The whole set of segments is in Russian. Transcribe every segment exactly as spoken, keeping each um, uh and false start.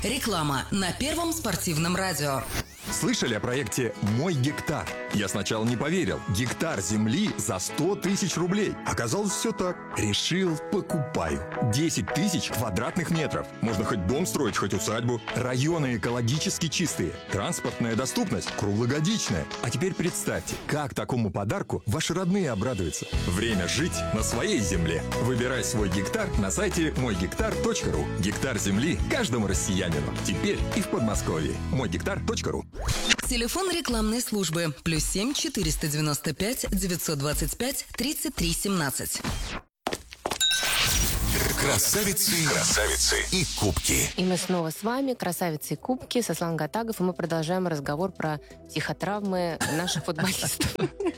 Реклама на Первом спортивном радио. Слышали о проекте «Мой гектар»? Я сначала не поверил. Гектар земли за сто тысяч рублей. Оказалось, все так. Решил, покупаю. десять тысяч квадратных метров. Можно хоть дом строить, хоть усадьбу. Районы экологически чистые. Транспортная доступность круглогодичная. А теперь представьте, как такому подарку ваши родные обрадуются. Время жить на своей земле. Выбирай свой гектар на сайте мой гектар точка ру. Гектар земли каждому россиянину. Теперь и в Подмосковье. мой гектар точка ру. Телефон рекламной службы плюс семь четыреста девяносто пять девятьсот двадцать пять тридцать три семнадцать. Красавицы, красавицы и кубки. И мы снова с вами, красавицы и кубки, Сослан Гатагов, и мы продолжаем разговор про психотравмы наших футболистов.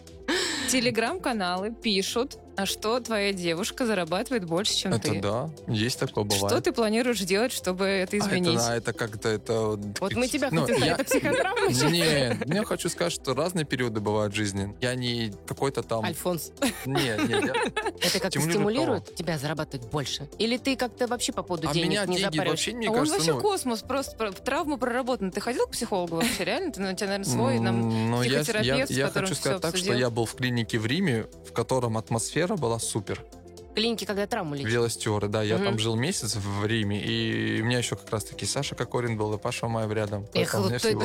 Телеграм-каналы пишут, а что твоя девушка зарабатывает больше, чем это ты. Это да, есть такое, бывает. Что ты планируешь делать, чтобы это изменить? А это, это как-то... Это... Вот мы тебя ну, хотим сказать, я... это психотравма? Нет, я хочу сказать, что разные периоды бывают в жизни. Я не какой-то там... Альфонс. Нет, нет. Я... Это как-то стимулирует того. Тебя зарабатывать больше? Или ты как-то вообще по поводу а денег меня не деньги запариваешь? вообще, мне а кажется, он вообще ну... космос, просто травму проработан. Ты ходил к психологу вообще, реально? Ты, у тебя, наверное, свой нам Но психотерапевт, я, я, с я которым хочу все сказать так, обсудил. что я был в клинике в Риме, в котором атмосфера была супер. В клинике, когда травму лечат? Велостюры, да. Я угу. там жил месяц в Риме, и у меня еще как раз-таки Саша Кокорин был, и Паша Маев рядом. Эх, вот это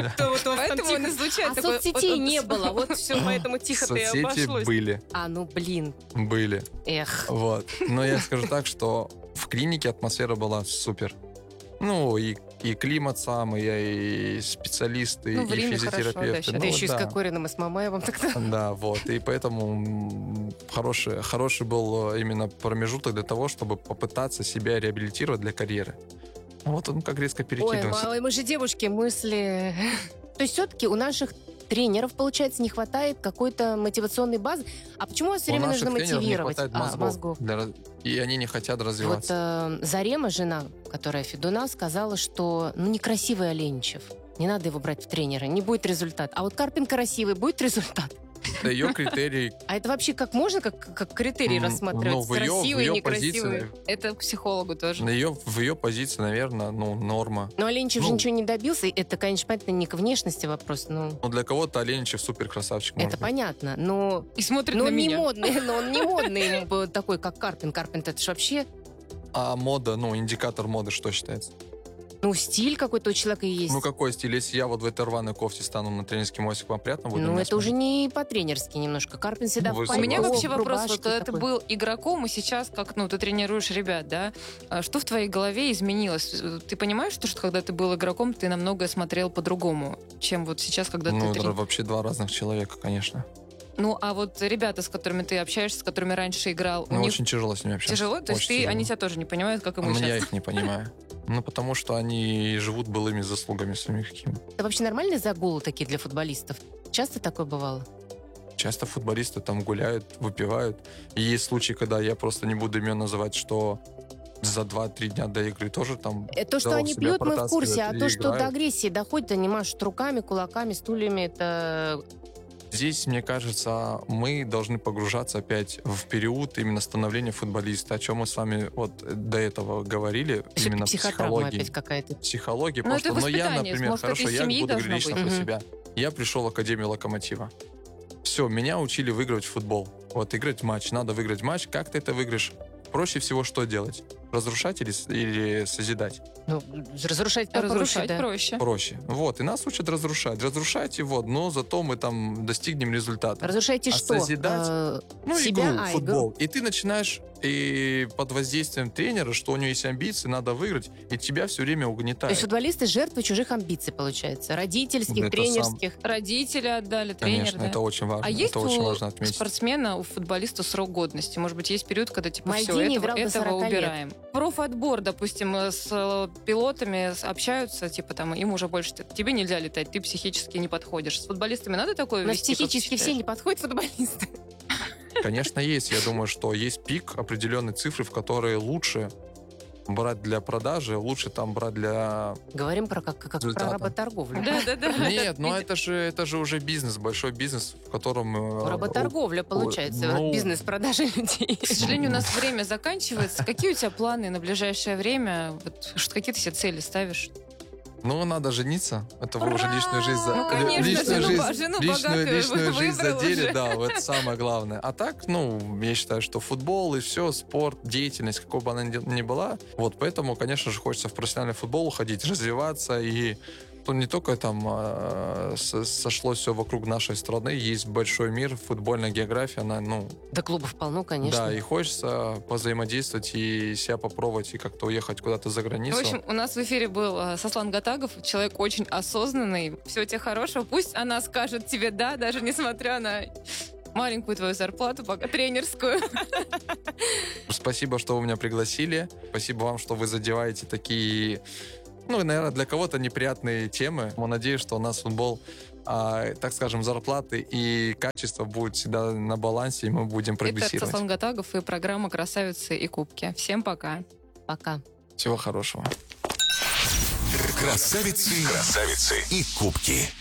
Поэтому он и звучит. А соцсетей не было, вот все, поэтому тихо-то и обошлось. Соцсети были. А, ну блин. Были. Эх. Вот. Но я скажу так, что в клинике атмосфера была супер. Ну, и, и климат сам, и, и специалисты, ну, и физиотерапевты. Да, ну, еще да. и с Кокориным, и с Мамаевым тогда. Да, вот. И поэтому хороший, хороший был именно промежуток для того, чтобы попытаться себя реабилитировать для карьеры. Вот он как резко перекидывается. Ой, мало, мы же девушки, мысли... То есть все-таки у наших тренеров, получается, не хватает какой-то мотивационной базы. А почему вас все время нужно мотивировать? Не хватает мозгов, а, мозгов. Для... И они не хотят развиваться. Вот э, Зарема, жена, которая Федуна, сказала, что ну некрасивый Оленичев. Не надо его брать в тренера, не будет результат. А вот Карпин красивый, будет результат. Это ее критерий. А это вообще как можно, как, как критерий рассматривать? Ну, в ее, красивый, в ее некрасивый? позиции, это к психологу тоже. На ее, в ее позиции, наверное, ну, норма. Но Оленичев ну, же ничего не добился. Это, конечно, понятно, не к внешности вопрос. Но... Ну, для кого-то Оленичев супер красавчик. Это понятно, но... И смотрит но на не меня. Модный, но он не модный такой, как Карпин. Карпин, это же вообще... А мода, ну, индикатор моды что считается? Ну, стиль какой-то у человека есть. Ну, какой стиль? Если я вот в этой рваной кофте стану на тренерский мостик, вам приятно будет? Ну, это смотреть? Уже не по-тренерски немножко. Карпин всегда ну, в У меня вообще вопрос, вот, когда такой. ты был игроком, и сейчас, как ну, ты тренируешь ребят, да, что в твоей голове изменилось? Ты понимаешь, что, что когда ты был игроком, ты намного смотрел по-другому, чем вот сейчас, когда ну, ты... Ну, трени... вообще два разных человека, конечно. Ну, а вот ребята, с которыми ты общаешься, с которыми раньше играл... Ну, у очень них... тяжело с ними общаться. Тяжело? То есть ты, они тебя тоже не понимают, как им ну, сейчас? Я их не понимаю. Ну, потому что они живут былыми заслугами своими какими-то. Это вообще нормальные загулы такие для футболистов? Часто такое бывало? Часто футболисты там гуляют, выпивают. И есть случаи, когда я просто не буду имен называть, что за два-три дня до игры тоже там... То, что они пьют, мы в курсе, а то, что до агрессии доходит, они машут руками, кулаками, стульями, это... Здесь, мне кажется, мы должны погружаться опять в период именно становления футболиста, о чем мы с вами вот до этого говорили, Что именно психотравма психологии. опять какая-то. Психология, ну, потому что, ну, я, например, может, хорошо, я буду говорить лично быть. про Угу. себя. Я пришел в Академию Локомотива. Все, меня учили выигрывать в футбол. Вот, играть матч. Надо выиграть матч. Как ты это выиграешь? Проще всего что делать? Разрушать или, или созидать? Ну, разрушать попроще, Разрушать да. проще. Проще. Вот, и нас учат разрушать. Разрушайте, вот, но зато мы там достигнем результата. Разрушайте а что? Созидать, а, ну, себя? игру, а, футбол. Игру. И ты начинаешь и под воздействием тренера, что у него есть амбиции, надо выиграть, и тебя все время угнетает. То есть футболисты жертвы чужих амбиций, получается. Родительских, Это тренерских. Сам... Родители отдали, тренер, Конечно, да? это очень важно. А это есть очень у важно отметить. спортсмена, у футболиста срок годности? Может быть, есть период, когда типа все, Мальдини этого, играл до этого сорока убираем. лет. Профотбор, допустим, с пилотами общаются, типа там, им уже больше... Тебе нельзя летать, ты психически не подходишь. С футболистами надо такое Но вести? психически все не подходят футболисты. Конечно, есть. Я думаю, что есть пик определенной цифры, в которой лучше брать для продажи, лучше там брать для... Говорим про как, как про Результата. работорговлю. Да-да-да. Нет, ну это же, это же уже бизнес, большой бизнес, в котором... э, Работорговля, получается, ну, бизнес продажи людей. К сожалению, у нас время заканчивается. Какие у тебя планы на ближайшее время? Вот, что- какие ты себе цели ставишь? Ну, надо жениться. Это вы уже Ура! лишнюю жизнь за... Ну, конечно, личную жену жизнь, ба- жену личную, богатую личную жизнь выбрал задели, уже. да, вот это самое главное. А так, ну, я считаю, что футбол и все, спорт, деятельность, какой бы она ни ни была, вот, поэтому, конечно же, хочется в профессиональный футбол уходить, развиваться, и ну, не только там э, с- сошлось все вокруг нашей страны, есть большой мир, футбольная география, она, ну, Да клубов полно, конечно. да, и хочется позаимодействовать и себя попробовать, и как-то уехать куда-то за В границу. общем, у нас в эфире был э, Сослан Гатагов, человек очень осознанный. Всего тебе хорошего. Пусть она скажет тебе «да», даже несмотря на маленькую твою зарплату, пока тренерскую. Спасибо, что вы меня пригласили. Спасибо вам, что вы задеваете такие, ну, наверное, для кого-то неприятные темы. Я надеюсь, что у нас футбол, а, так скажем, зарплаты и качество будут всегда на балансе, и мы будем Это прогрессировать. Сослан Гатагов и программа «Красавицы и кубки». Всем пока. Пока. Всего хорошего. Красавицы, красавицы и кубки.